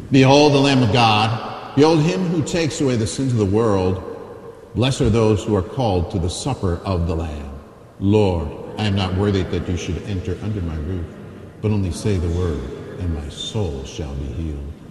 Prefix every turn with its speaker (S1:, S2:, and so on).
S1: Behold the Lamb of God. Behold him who takes away the sins of the world. Blessed are those who are called to the supper of the Lamb. Lord, I am not worthy that you should enter under my roof, but only say the word, and my soul shall be healed.